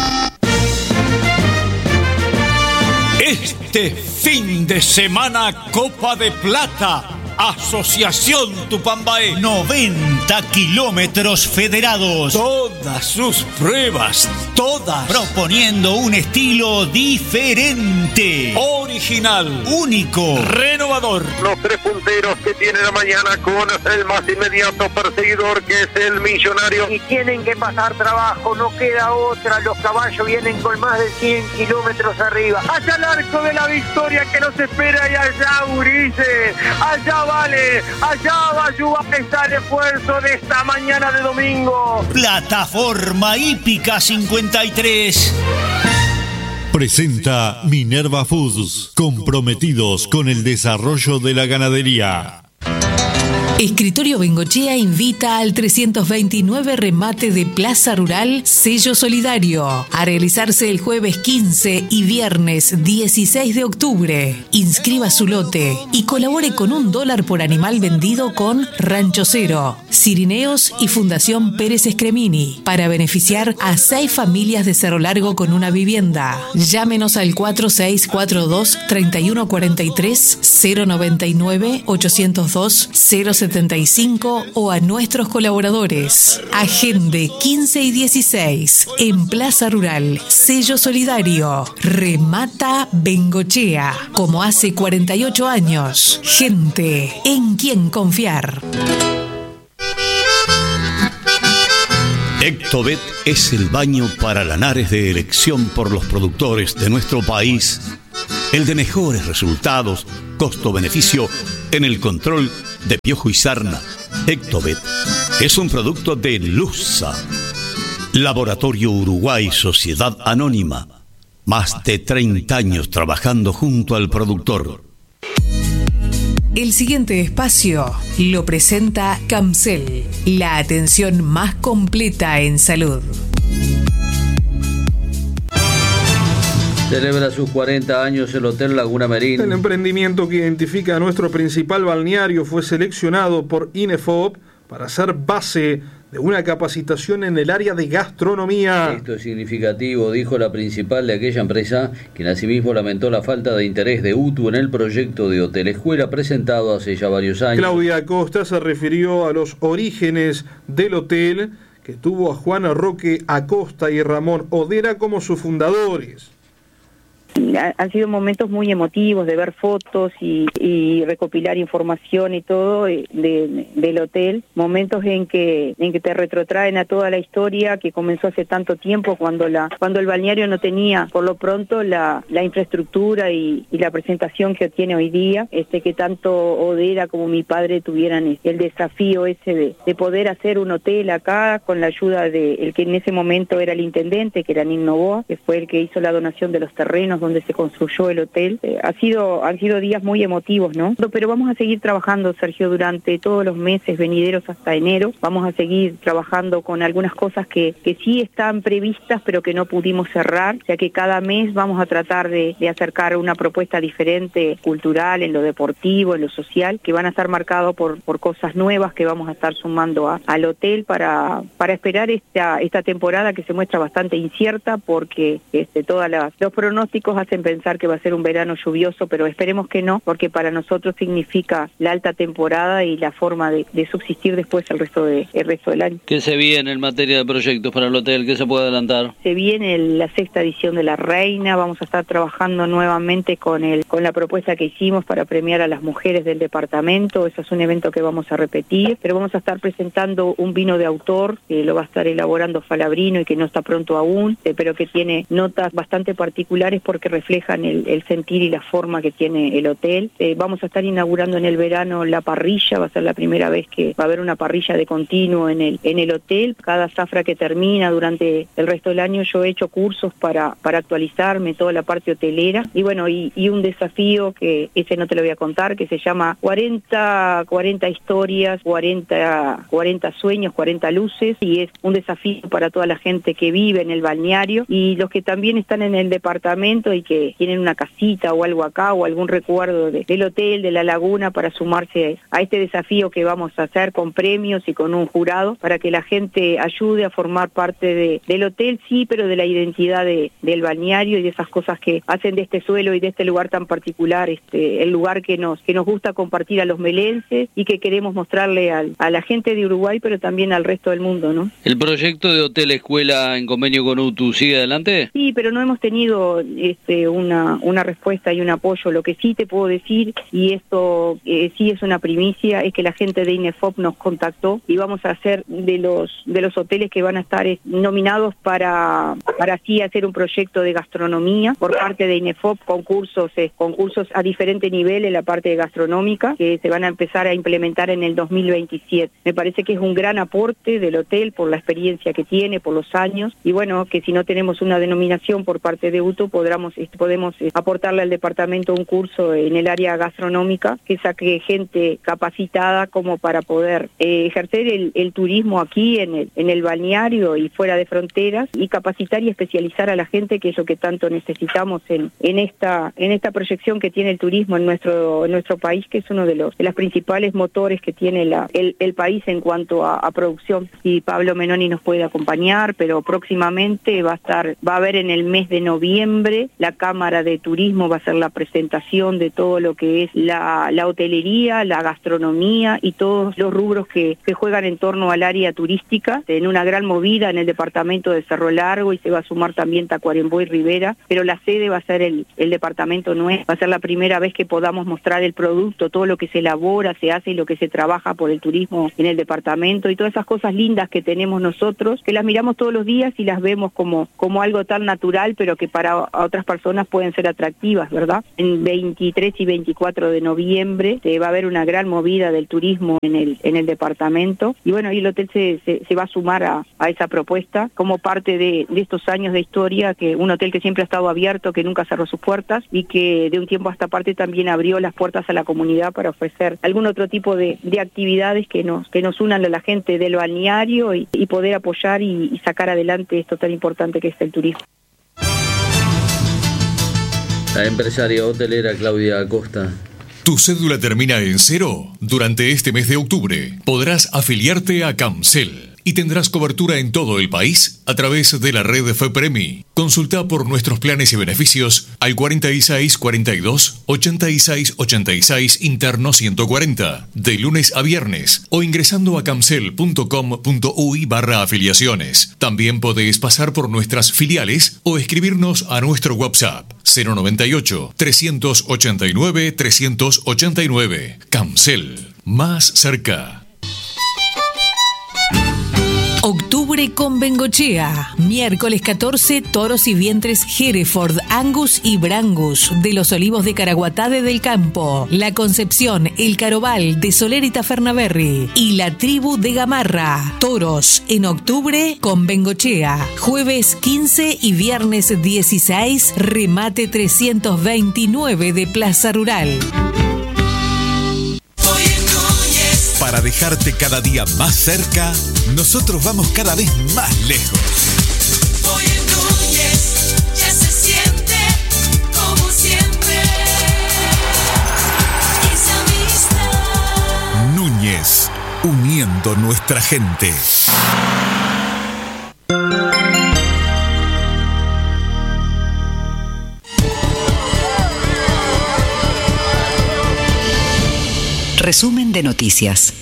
Este fin de semana Copa de Plata, Asociación Tupambaé, noventa kilómetros federados, todas sus pruebas, todas proponiendo un estilo diferente, original, único, renovador. Los tres punteros que tiene la mañana con el más inmediato perseguidor que es el Millonario. Y tienen que pasar trabajo, no queda otra, los caballos vienen con más de cien kilómetros arriba. Allá el arco de la victoria que nos espera y allá Urice, allá vale, allá va a estar el esfuerzo de esta mañana de domingo. Plataforma Hípica cincuenta y tres. Presenta Minerva Foods, comprometidos con el desarrollo de la ganadería. Escritorio Bengochea invita al trescientos veintinueve remate de Plaza Rural Sello Solidario a realizarse el jueves quince y viernes dieciséis de octubre. Inscriba su lote y colabore con un dólar por animal vendido con Rancho Cero, Cirineos y Fundación Pérez Escremini para beneficiar a seis familias de Cerro Largo con una vivienda. Llámenos al cuatro seis cuatro dos, tres uno cuatro tres, cero noventa y nueve, ochocientos dos, cero setenta setenta y cinco o a nuestros colaboradores. Agende quince y dieciséis en Plaza Rural. Sello solidario. Remata Bengochea. Como hace cuarenta y ocho años. Gente en quien confiar. Ectobet es el baño para lanares de elección por los productores de nuestro país. El de mejores resultados, costo-beneficio en el control de piojo y sarna. Ectobet es un producto de Luxa. Laboratorio Uruguay Sociedad Anónima. Más de treinta años trabajando junto al productor. El siguiente espacio lo presenta Camcel, la atención más completa en salud. Celebra sus cuarenta años el Hotel Laguna Merín. El emprendimiento que identifica a nuestro principal balneario fue seleccionado por INEFOP para ser base de una capacitación en el área de gastronomía. Esto es significativo, dijo la principal de aquella empresa, quien asimismo lamentó la falta de interés de U T U en el proyecto de Hotel Escuela presentado hace ya varios años. Claudia Acosta se refirió a los orígenes del hotel, que tuvo a Juana Roque Acosta y Ramón Odera como sus fundadores. Han sido momentos muy emotivos de ver fotos y, y recopilar información y todo de, de, del hotel, momentos en que en que te retrotraen a toda la historia que comenzó hace tanto tiempo, cuando la cuando el balneario no tenía por lo pronto la, la infraestructura y, y la presentación que tiene hoy día, este que tanto Odera como mi padre tuvieran el desafío ese de, de poder hacer un hotel acá con la ayuda de el que en ese momento era el intendente, que era Nin Novoa, que fue el que hizo la donación de los terrenos donde se construyó el hotel. Eh, ha sido, han sido días muy emotivos, ¿no? Pero vamos a seguir trabajando, Sergio, durante todos los meses venideros hasta enero. Vamos a seguir trabajando con algunas cosas que, que sí están previstas, pero que no pudimos cerrar, ya que cada mes vamos a tratar de, de acercar una propuesta diferente, cultural, en lo deportivo, en lo social, que van a estar marcados por, por cosas nuevas que vamos a estar sumando a, al hotel para, para esperar esta, esta temporada que se muestra bastante incierta, porque este, todos los pronósticos hacen pensar que va a ser un verano lluvioso, pero esperemos que no, porque para nosotros significa la alta temporada y la forma de, de subsistir después el resto de el resto del año. ¿Qué se viene en materia de proyectos para el hotel? ¿Qué se puede adelantar? Se viene la sexta edición de La Reina. Vamos a estar trabajando nuevamente con el con la propuesta que hicimos para premiar a las mujeres del departamento. Eso es un evento que vamos a repetir, pero vamos a estar presentando un vino de autor que lo va a estar elaborando Falabrino y que no está pronto aún, eh, pero que tiene notas bastante particulares porque reflejan el, el sentir y la forma que tiene el hotel. Eh, vamos a estar inaugurando en el verano la parrilla, va a ser la primera vez que va a haber una parrilla de continuo en el en el hotel. Cada zafra que termina durante el resto del año yo he hecho cursos para, para actualizarme toda la parte hotelera y bueno, y, y un desafío que ese no te lo voy a contar, que se llama cuarenta, cuarenta historias, cuarenta, cuarenta sueños, cuarenta luces, y es un desafío para toda la gente que vive en el balneario y los que también están en el departamento y que tienen una casita o algo acá o algún recuerdo de, del hotel, de la laguna, para sumarse a este desafío que vamos a hacer con premios y con un jurado para que la gente ayude a formar parte de, del hotel, sí, pero de la identidad de, del balneario y de esas cosas que hacen de este suelo y de este lugar tan particular, este, el lugar que nos que nos gusta compartir a los melenses y que queremos mostrarle al, a la gente de Uruguay, pero también al resto del mundo, ¿no? ¿El proyecto de Hotel Escuela en convenio con U T U sigue adelante? Sí, pero no hemos tenido este, una, una respuesta y un apoyo. Lo que sí te puedo decir, y esto eh, sí es una primicia, es que la gente de INEFOP nos contactó y vamos a hacer de los de los hoteles que van a estar eh, nominados para para así hacer un proyecto de gastronomía por parte de INEFOP, concursos eh, concursos a diferente nivel en la parte gastronómica que se van a empezar a implementar en el dos mil veintisiete. Me parece que es un gran aporte del hotel por la experiencia que tiene, por los años, y bueno, que si no tenemos una denominación por parte de U T U podamos, eh, podemos eh, aportarle al departamento un curso en el área gastronómica que saque gente capacitada como para poder eh, ejercer el, el turismo aquí en el, en el balneario y fuera de fronteras, y capacitar y especializar a la gente, que es lo que tanto necesitamos en, en esta en esta proyección que tiene el turismo en nuestro en nuestro país, que es uno de los de los principales motores que tiene la, el, el país en cuanto a, a producción. Y Pablo Menoni nos puede acompañar, pero próximamente va a estar va a haber en el mes de noviembre la Cámara de Turismo va a hacer la presentación de todo lo que es la, la hotelería, la gastronomía y todos los rubros que, que juegan en torno al área turística, en una gran movida en el departamento de Cerro Largo, y se va a sumar también Tacuarembó y Rivera, pero la sede va a ser el, el departamento nuestro. Va a ser la primera vez que podamos mostrar el producto, todo lo que se elabora, se hace y lo que se trabaja por el turismo en el departamento, y todas esas cosas lindas que tenemos nosotros, que las miramos todos los días y las vemos como, como algo tan natural, pero que para otras personas pueden ser atractivas, ¿verdad? En veintitrés y veinticuatro de noviembre eh, va a haber una gran movida del turismo en el, en el departamento, y bueno, y el hotel se, se, se va a sumar a, a esa propuesta como parte de, de estos años de historia, que un hotel que siempre ha estado abierto, que nunca cerró sus puertas y que de un tiempo a esta parte también abrió las puertas a la comunidad para ofrecer algún otro tipo de, de actividades que nos, que nos unan a la gente del balneario y, y poder apoyar y, y sacar adelante esto tan importante que es el turismo. La empresaria hotelera Claudia Acosta. ¿Tu cédula termina en cero? Durante este mes de octubre podrás afiliarte a Camcel y tendrás cobertura en todo el país a través de la red FEPREMI. Consulta por nuestros planes y beneficios al cuarenta y seis cuarenta y dos ochenta y seis ochenta y seis interno ciento cuarenta de lunes a viernes o ingresando a camcel punto com punto uy barra afiliaciones. También podés pasar por nuestras filiales o escribirnos a nuestro WhatsApp cero noventa y ocho trescientos ochenta y nueve trescientos ochenta y nueve. Camcel, más cerca. Octubre con Bengochea. Miércoles catorce, toros y vientres Hereford, Angus y Brangus de los Olivos de Caraguatá del Campo. La Concepción, el Carobal de Soler y Tafernaberry. Y la Tribu de Gamarra. Toros en octubre con Bengochea. Jueves quince y viernes dieciséis, remate trescientos veintinueve de Plaza Rural. Para dejarte cada día más cerca, nosotros vamos cada vez más lejos. Hoy en Núñez ya se siente como siempre. Esa amistad. Núñez, uniendo nuestra gente. Resumen de noticias.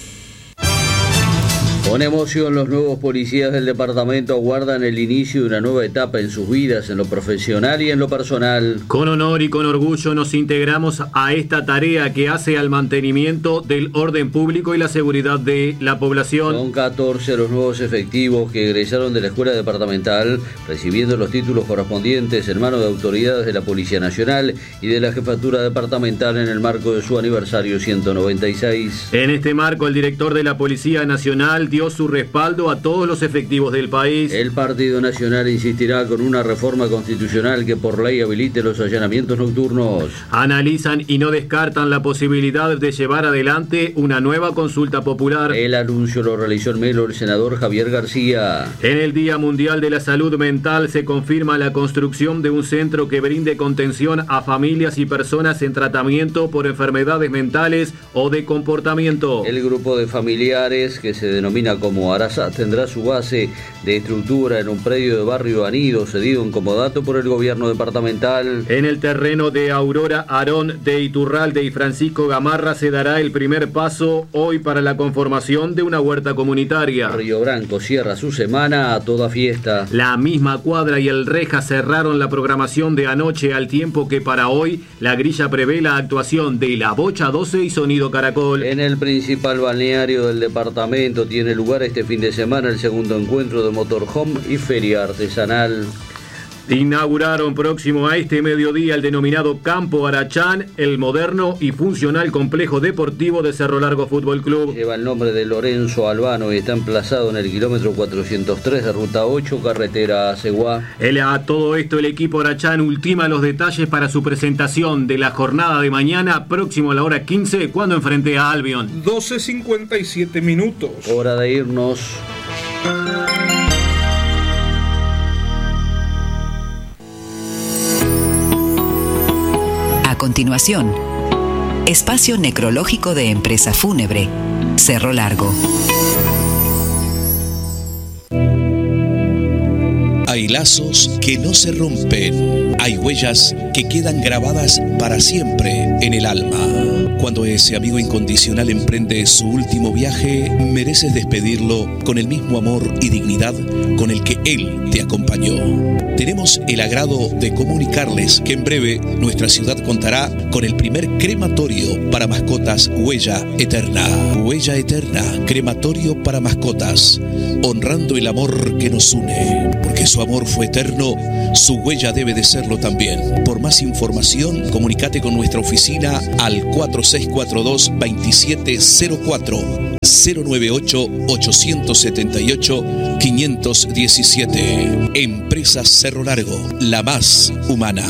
Con emoción, los nuevos policías del departamento aguardan el inicio de una nueva etapa en sus vidas, en lo profesional y en lo personal. Con honor y con orgullo nos integramos a esta tarea que hace al mantenimiento del orden público y la seguridad de la población. Son catorce los nuevos efectivos que egresaron de la escuela departamental, recibiendo los títulos correspondientes en manos de autoridades de la Policía Nacional y de la Jefatura Departamental en el marco de su aniversario ciento noventa y seis. En este marco, el director de la Policía Nacional dio su respaldo a todos los efectivos del país. El Partido Nacional insistirá con una reforma constitucional que por ley habilite los allanamientos nocturnos. Analizan y no descartan la posibilidad de llevar adelante una nueva consulta popular. El anuncio lo realizó en Melo el senador Javier García. En el Día Mundial de la Salud Mental se confirma la construcción de un centro que brinde contención a familias y personas en tratamiento por enfermedades mentales o de comportamiento. El grupo de familiares, que se denomina como Arasat, tendrá su base de estructura en un predio de barrio Anido, cedido en comodato por el gobierno departamental. En el terreno de Aurora Arón de Iturralde y Francisco Gamarra se dará el primer paso hoy para la conformación de una huerta comunitaria. Río Branco cierra su semana a toda fiesta. La misma cuadra y el Reja cerraron la programación de anoche, al tiempo que para hoy la grilla prevé la actuación de La Bocha doce y Sonido Caracol. En el principal balneario del departamento tiene lugar este fin de semana el segundo encuentro de motorhome y feria artesanal. Inauguraron próximo a este mediodía el denominado Campo Arachán, el moderno y funcional complejo deportivo de Cerro Largo Fútbol Club. Lleva el nombre de Lorenzo Albano y está emplazado en el kilómetro cuatrocientos tres de Ruta ocho, carretera a Ceguá. A todo esto, el equipo Arachán ultima los detalles para su presentación de la jornada de mañana, próximo a la hora quince, cuando enfrente a Albion. doce cincuenta y siete minutos. Hora de irnos. A continuación, espacio necrológico de Empresa Fúnebre, Cerro Largo. Hay lazos que no se rompen, Hay huellas que quedan grabadas para siempre en el alma. Cuando ese amigo incondicional emprende su último viaje, mereces despedirlo con el mismo amor y dignidad con el que él te acompañó. Tenemos el agrado de comunicarles que en breve nuestra ciudad contará con el primer crematorio para mascotas Huella Eterna. Huella Eterna, crematorio para mascotas, honrando el amor que nos une. Porque su amor fue eterno, su huella debe de serlo también. Por más información, comunícate con nuestra oficina al cuatro seis cuatro dos, dos siete cero cuatro, cero nueve ocho, ocho siete ocho, cinco uno siete. Empresa Cerro Largo, la más humana.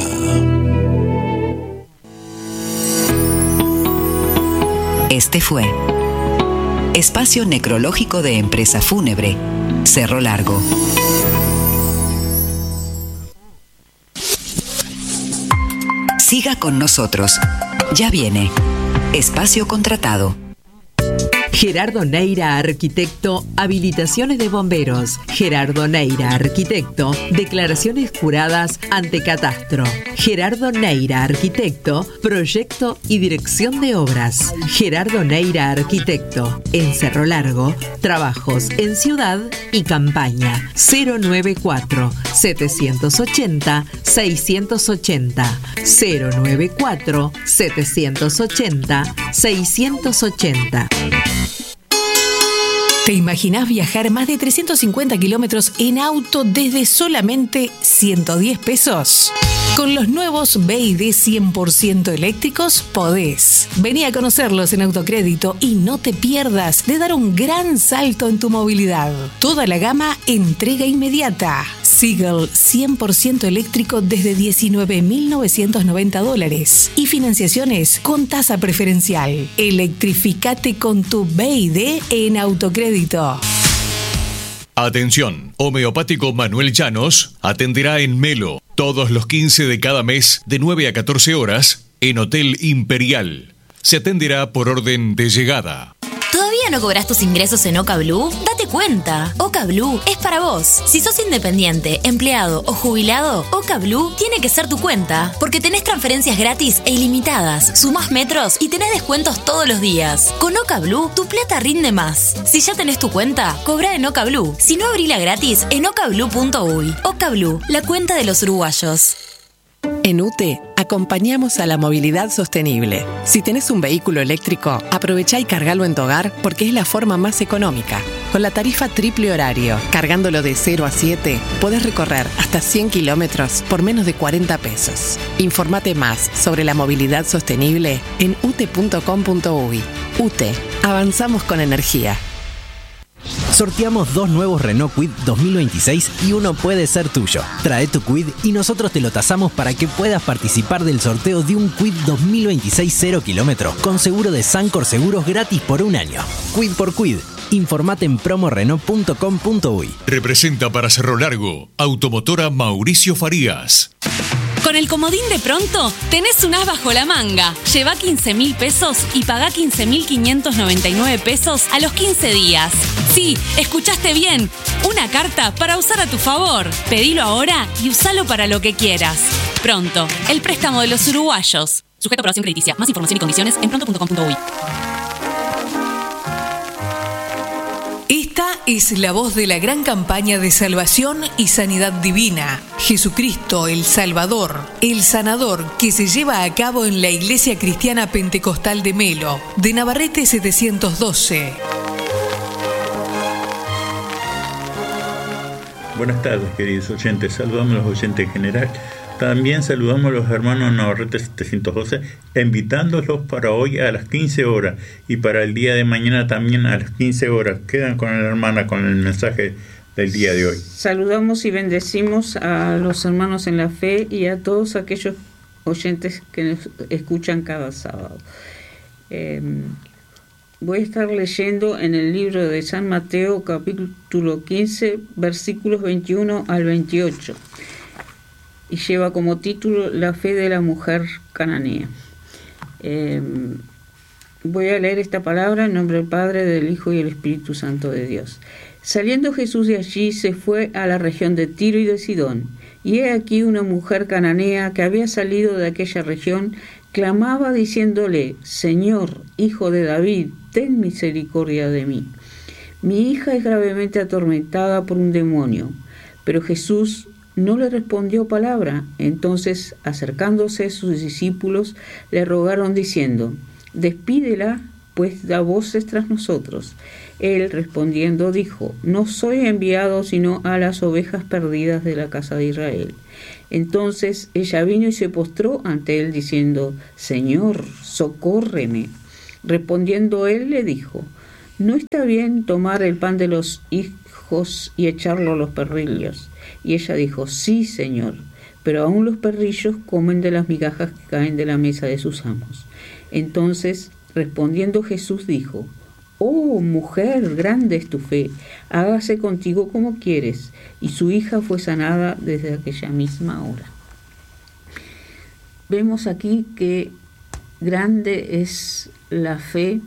Este fue Espacio Necrológico de Empresa Fúnebre, Cerro Largo. Siga con nosotros. Ya viene Espacio Contratado. Gerardo Neira, arquitecto, habilitaciones de bomberos. Gerardo Neira, arquitecto, declaraciones juradas ante catastro. Gerardo Neira, arquitecto, proyecto y dirección de obras. Gerardo Neira, arquitecto, en Cerro Largo, trabajos en ciudad y campaña. cero nueve cuatro, setecientos ochenta, seiscientos ochenta. cero nueve cuatro, setecientos ochenta, seiscientos ochenta. ¿Te imaginás viajar más de trescientos cincuenta kilómetros en auto desde solamente ciento diez pesos? Con los nuevos B Y D cien por ciento eléctricos podés. Vení a conocerlos en Autocrédito y no te pierdas de dar un gran salto en tu movilidad. Toda la gama entrega inmediata. Seagull cien por ciento eléctrico desde diecinueve mil novecientos noventa dólares y financiaciones con tasa preferencial. Electrificate con tu B Y D en Autocrédito. Atención, Homeopático Manuel Llanos atenderá en Melo todos los quince de cada mes de nueve a catorce horas en Hotel Imperial. Se atenderá por orden de llegada. ¿Todavía no cobras tus ingresos en Oca Blue? Date cuenta, Oca Blue es para vos. Si sos independiente, empleado o jubilado, Oca Blue tiene que ser tu cuenta, porque tenés transferencias gratis e ilimitadas, sumás metros y tenés descuentos todos los días. Con Oca Blue, tu plata rinde más. Si ya tenés tu cuenta, cobra en Oca Blue. Si no, abrila gratis en ocablue punto uy. Oca Blue, la cuenta de los uruguayos. En U T E acompañamos a la movilidad sostenible. Si tenés un vehículo eléctrico, aprovechá y cargalo en tu hogar porque es la forma más económica. Con la tarifa triple horario, cargándolo de cero a siete, podés recorrer hasta cien kilómetros por menos de cuarenta pesos. Informate más sobre la movilidad sostenible en u t e punto com punto uy. U T E, avanzamos con energía. Sorteamos dos nuevos Renault Kwid dos mil veintiséis y uno puede ser tuyo. Trae tu Kwid y nosotros te lo tasamos para que puedas participar del sorteo de un Kwid dos mil veintiséis cero kilómetros con seguro de Sancor Seguros gratis por un año. Kwid por Kwid. Informate en promo renault punto com punto uy. Representa para Cerro Largo Automotora Mauricio Farías. Con el comodín de pronto, tenés un as bajo la manga. Lleva quince mil pesos y pagá quince mil quinientos noventa y nueve pesos a los quince días. Sí, escuchaste bien. Una carta para usar a tu favor. Pedilo ahora y usalo para lo que quieras. Pronto, el préstamo de los uruguayos. Sujeto a aprobación crediticia. Más información y condiciones en pronto punto com punto uy. Esta es la voz de la gran campaña de salvación y sanidad divina. Jesucristo, el Salvador, el Sanador, que se lleva a cabo en la Iglesia Cristiana Pentecostal de Melo, de Navarrete setecientos doce. Buenas tardes, queridos oyentes. Saludamos a los oyentes en general. También saludamos a los hermanos Navarrete setecientos doce, invitándolos para hoy a las quince horas y para el día de mañana también a las quince horas. Quedan con la hermana con el mensaje del día de hoy. Saludamos y bendecimos a los hermanos en la fe y a todos aquellos oyentes que nos escuchan cada sábado. Eh, voy a estar leyendo en el libro de San Mateo, capítulo quince, versículos veintiuno al veintiocho. Y lleva como título La fe de la mujer cananea. Eh, voy a leer esta palabra en nombre del Padre, del Hijo y del Espíritu Santo de Dios. Saliendo Jesús de allí, se fue a la región de Tiro y de Sidón, Y he aquí una mujer cananea que había salido de aquella región, clamaba diciéndole: Señor, hijo de David, ten misericordia de mí. Mi hija es gravemente atormentada por un demonio. Pero Jesús no le respondió palabra. Entonces, acercándose sus discípulos, le rogaron diciendo: Despídela, pues da voces tras nosotros. Él respondiendo dijo: No soy enviado sino a las ovejas perdidas de la casa de Israel. Entonces ella vino y se postró ante él diciendo: Señor, socórreme. Respondiendo él le dijo: No está bien tomar el pan de los hijos y echarlo a los perrillos. Y ella dijo: Sí, Señor, pero aún los perrillos comen de las migajas que caen de la mesa de sus amos. Entonces, respondiendo Jesús dijo: Oh, mujer, grande es tu fe, hágase contigo como quieres. Y su hija fue sanada desde aquella misma hora. Vemos aquí que grande es la fe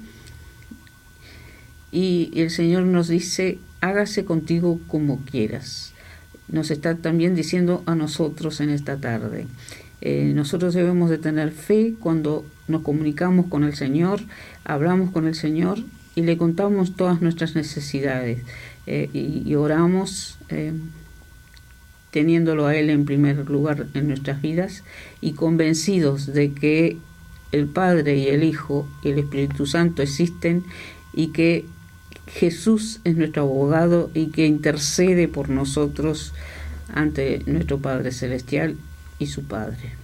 y el Señor nos dice: hágase contigo como quieras. Nos está también diciendo a nosotros en esta tarde. Eh, nosotros debemos de tener fe cuando nos comunicamos con el Señor, hablamos con el Señor y le contamos todas nuestras necesidades eh, y, y oramos eh, teniéndolo a Él en primer lugar en nuestras vidas y convencidos de que el Padre y el Hijo y el Espíritu Santo existen y que Jesús es nuestro abogado y que intercede por nosotros ante nuestro Padre Celestial y su Padre.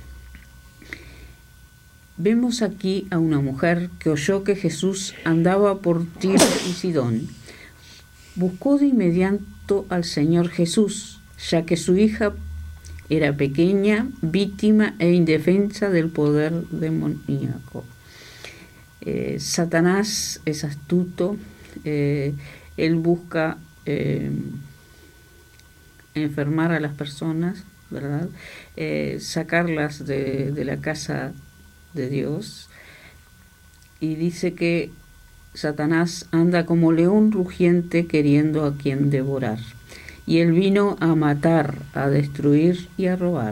Vemos aquí a una mujer que oyó que Jesús andaba por Tiro y Sidón. Buscó de inmediato al Señor Jesús, ya que su hija era pequeña, víctima e indefensa del poder demoníaco. Eh, Satanás es astuto, eh, él busca eh, enfermar a las personas, ¿verdad? Eh, sacarlas de, de la casa de Dios, y dice que Satanás anda como león rugiente queriendo a quien devorar, y él vino a matar, a destruir y a robar.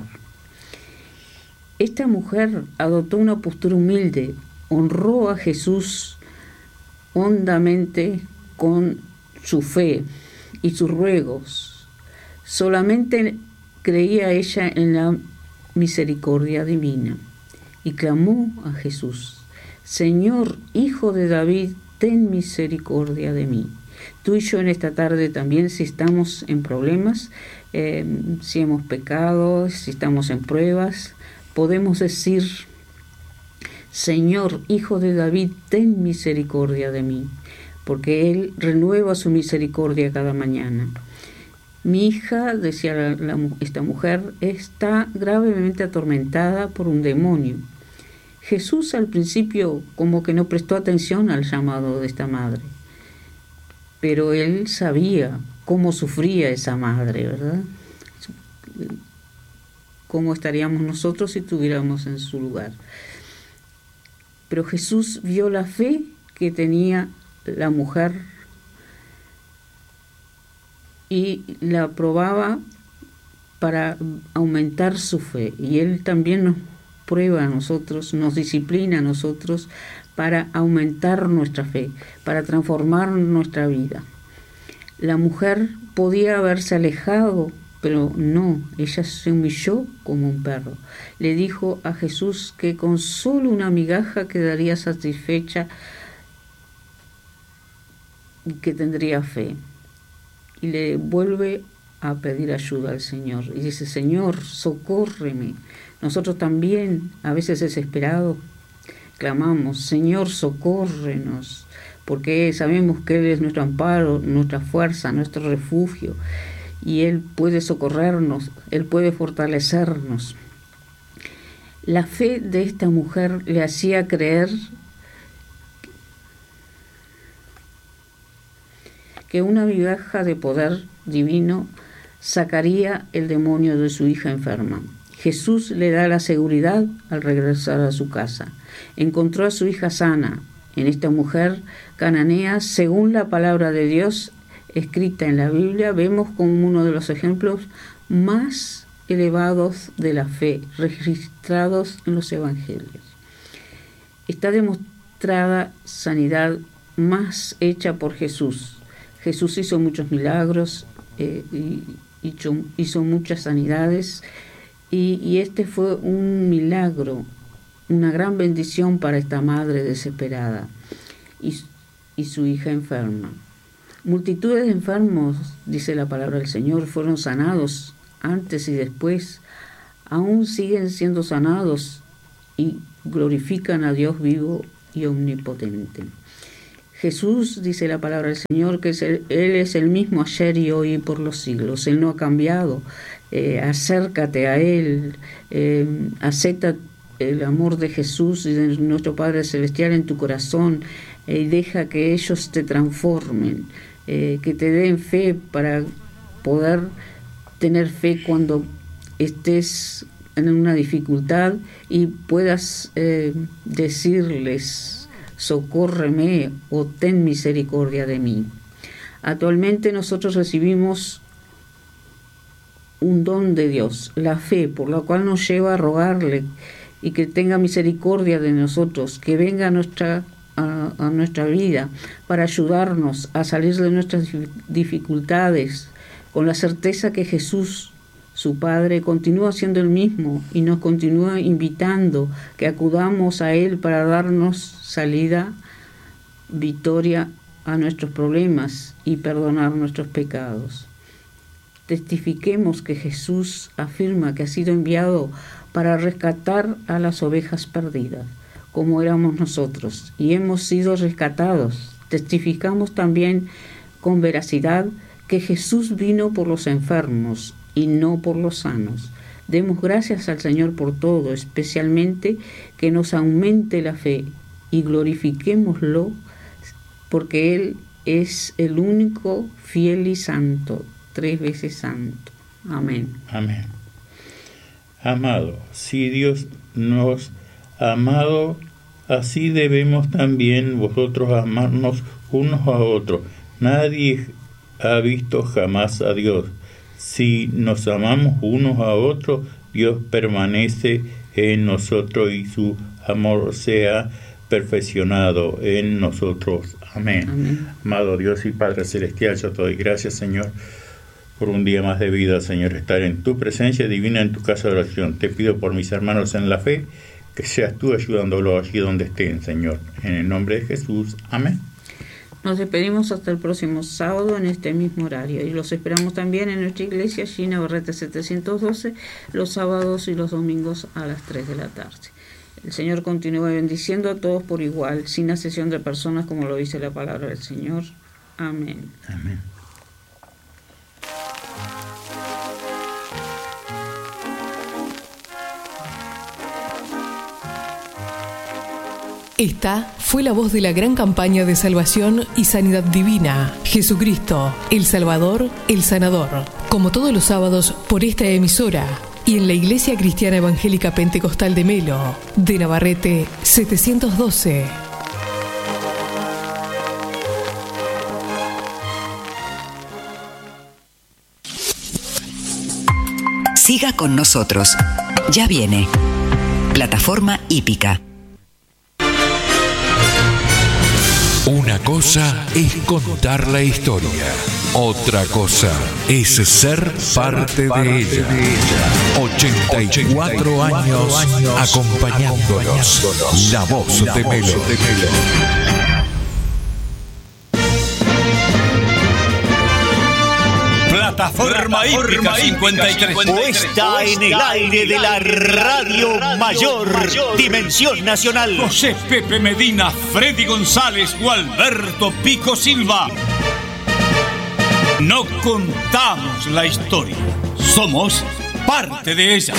Esta mujer adoptó una postura humilde, honró a Jesús hondamente con su fe y sus ruegos. Solamente creía ella en la misericordia divina y clamó a Jesús: Señor, hijo de David, ten misericordia de mí. Tú y yo en esta tarde también, si estamos en problemas, eh, si hemos pecado, si estamos en pruebas, podemos decir: Señor, hijo de David, ten misericordia de mí, porque Él renueva su misericordia cada mañana. Mi hija, decía la, la, esta mujer, está gravemente atormentada por un demonio. Jesús al principio como que no prestó atención al llamado de esta madre, pero Él sabía cómo sufría esa madre, ¿verdad? ¿Cómo estaríamos nosotros si estuviéramos en su lugar? Pero Jesús vio la fe que tenía la mujer y la probaba para aumentar su fe. Y Él también nos prueba a nosotros, nos disciplina a nosotros para aumentar nuestra fe, para transformar nuestra vida. La mujer podía haberse alejado, pero no, ella se humilló como un perro. Le dijo a Jesús que con solo una migaja quedaría satisfecha y que tendría fe. Y le vuelve a pedir ayuda al Señor. Y dice: Señor, socórreme. Nosotros también, a veces desesperados, clamamos: Señor, socórrenos, porque sabemos que Él es nuestro amparo, nuestra fuerza, nuestro refugio, y Él puede socorrernos, Él puede fortalecernos. La fe de esta mujer le hacía creer que una migaja de poder divino sacaría el demonio de su hija enferma. Jesús le da la seguridad al regresar a su casa. Encontró a su hija sana. En esta mujer cananea, según la palabra de Dios escrita en la Biblia, vemos como uno de los ejemplos más elevados de la fe registrados en los evangelios. Está demostrada sanidad más hecha por Jesús. Jesús hizo muchos milagros, eh, y hizo, hizo muchas sanidades, y, y este fue un milagro, una gran bendición para esta madre desesperada y, y su hija enferma. Multitudes de enfermos, dice la palabra del Señor, fueron sanados antes y después. Aún siguen siendo sanados y glorifican a Dios vivo y omnipotente. Jesús, dice la palabra del Señor, que es el, Él es el mismo ayer y hoy y por los siglos. Él no ha cambiado. Eh, acércate a Él, eh, acepta el amor de Jesús y de nuestro Padre Celestial en tu corazón, eh, y deja que ellos te transformen, eh, que te den fe para poder tener fe cuando estés en una dificultad y puedas eh, decirles: socórreme o ten misericordia de mí. Actualmente nosotros recibimos un don de Dios, la fe, por la cual nos lleva a rogarle y que tenga misericordia de nosotros, que venga a nuestra, a, a nuestra vida para ayudarnos a salir de nuestras dificultades, con la certeza que Jesús, su Padre, continúa siendo el mismo y nos continúa invitando que acudamos a Él para darnos salida, victoria a nuestros problemas y perdonar nuestros pecados. Testifiquemos que Jesús afirma que ha sido enviado para rescatar a las ovejas perdidas, como éramos nosotros, y hemos sido rescatados. Testificamos también con veracidad que Jesús vino por los enfermos y no por los sanos. Demos gracias al Señor por todo, especialmente que nos aumente la fe, y glorifiquémoslo porque Él es el único fiel y santo, tres veces santo. Amén. Amén. Amado, si Dios nos ha amado, así debemos también vosotros amarnos unos a otros. Nadie ha visto jamás a Dios. Si nos amamos unos a otros, Dios permanece en nosotros y su amor sea perfeccionado en nosotros. Amén. Amén. Amado Dios y Padre Celestial, yo te doy gracias, Señor, por un día más de vida, Señor, estar en tu presencia divina, en tu casa de oración. Te pido por mis hermanos en la fe, que seas tú ayudándolos allí donde estén, Señor. En el nombre de Jesús. Amén. Nos despedimos hasta el próximo sábado en este mismo horario, y los esperamos también en nuestra iglesia Gina Barrete setecientos doce, los sábados y los domingos a las tres de la tarde. El Señor continúa bendiciendo a todos por igual, sin asesión de personas, como lo dice la palabra del Señor. Amén. Amén. Esta fue la voz de la gran campaña de salvación y sanidad divina. Jesucristo, el Salvador, el Sanador. Como todos los sábados por esta emisora y en la Iglesia Cristiana Evangélica Pentecostal de Melo, de Navarrete setecientos doce. Siga con nosotros. Ya viene. Plataforma Hípica. Una cosa es contar la historia, otra cosa es ser parte de ella. ochenta y cuatro años acompañándonos. La voz de Melo. Plataforma Hípica cincuenta y tres, puesta en el aire de la Radio Mayor, Dimensión Nacional. José Pepe Medina, Freddy González o Alberto Pico Silva. No contamos la historia, somos parte de ella.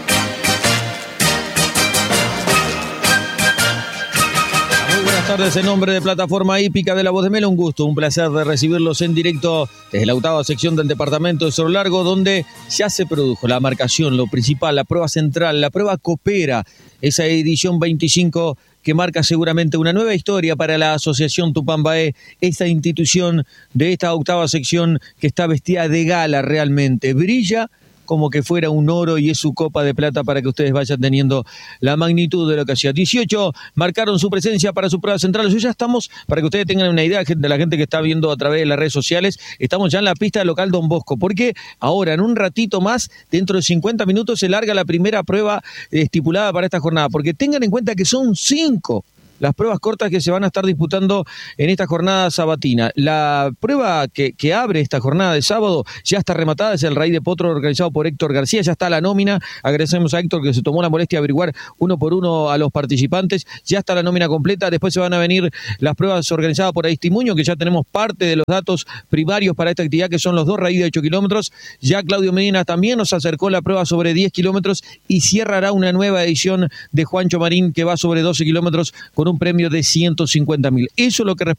Buenas tardes, en nombre de Plataforma Hípica de La Voz de Melo, un gusto, un placer de recibirlos en directo desde la octava sección del departamento de Cerro Largo, donde ya se produjo la marcación, lo principal, la prueba central, la prueba Coopera, esa edición veinticinco que marca seguramente una nueva historia para la Asociación Tupambaé, esta institución de esta octava sección que está vestida de gala realmente, brilla como que fuera un oro y es su copa de plata para que ustedes vayan teniendo la magnitud de lo que hacía. dieciocho marcaron su presencia para su prueba central. Hoy ya estamos, para que ustedes tengan una idea de la gente que está viendo a través de las redes sociales, estamos ya en la pista local Don Bosco, porque ahora en un ratito más, dentro de cincuenta minutos, se larga la primera prueba estipulada para esta jornada, porque tengan en cuenta que son cinco las pruebas cortas que se van a estar disputando en esta jornada sabatina. La prueba que, que abre esta jornada de sábado ya está rematada, es el Raíz de Potro organizado por Héctor García, ya está la nómina, agradecemos a Héctor que se tomó la molestia de averiguar uno por uno a los participantes, ya está la nómina completa, después se van a venir las pruebas organizadas por Aristimuño, que ya tenemos parte de los datos primarios para esta actividad, que son los dos Raíz de ocho kilómetros, ya Claudio Medina también nos acercó la prueba sobre diez kilómetros y cerrará una nueva edición de Juancho Marín que va sobre doce kilómetros con un premio de ciento cincuenta mil. Eso es lo que